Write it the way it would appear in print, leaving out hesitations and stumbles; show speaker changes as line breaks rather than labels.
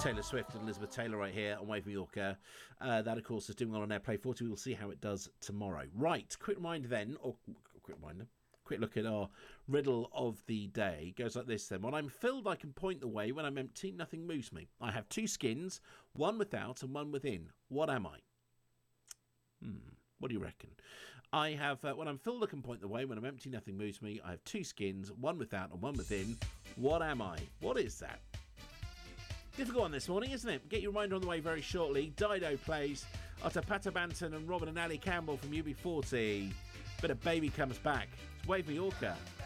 Taylor Swift and Elizabeth Taylor right here on Wave Mallorca. That, of course, is doing well on Airplay 40. We'll see how it does tomorrow. Right, quick reminder then, or quick reminder, quick look at our riddle of the day. It goes like this then. When I'm filled, I can point the way. When I'm empty, nothing moves me. I have two skins, one without and one within. What am I? What do you reckon? I have, when I'm filled, I can point the way. When I'm empty, nothing moves me. I have two skins, one without and one within. What am I? What is that? Difficult one this morning, isn't it? Get your reminder on the way very shortly. Dido plays after Pata Banton and Robin and Ali Campbell from UB40. Bit of Baby Comes Back. It's Wave Mallorca.